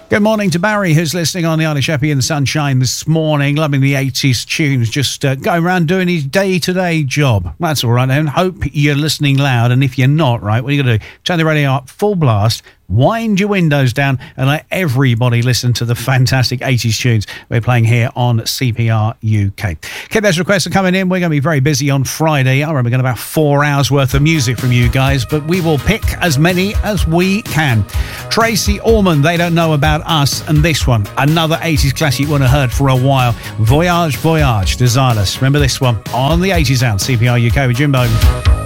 Good morning to Barry, who's listening on the Irish Happy in the Sunshine this morning, loving the 80s tunes, just going around doing his day-to-day job. That's all right, then. Hope you're listening loud, and if you're not, right, what are you going to do? Turn the radio up full blast, wind your windows down, and let everybody listen to the fantastic 80s tunes we're playing here on CPR UK. Keep those requests coming in. We're going to be very busy on Friday. I remember getting about 4 hours worth of music from you guys, but we will pick as many as we can. Tracy Allman, They Don't Know About Us, and this one, another 80s classic you wouldn't have heard for a while, Voyage, Voyage, Desireless. Remember this one on the 80s out, CPR UK with Jimbo.